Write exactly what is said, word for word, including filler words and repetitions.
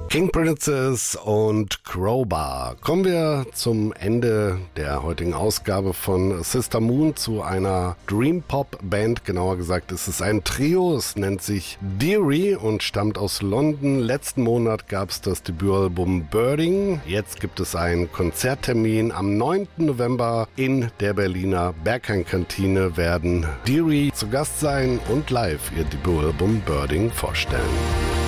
King Princess und Crowbar. Kommen wir zum Ende der heutigen Ausgabe von Sister Moon zu einer Dream Pop Band. Genauer gesagt ist es ein Trio. Es nennt sich Deary und stammt aus London. Letzten Monat gab es das Debütalbum Birding. Jetzt gibt es einen Konzerttermin. Am neunten November in der Berliner Berghain-Kantine werden Deary zu Gast sein und live ihr Debütalbum Birding vorstellen.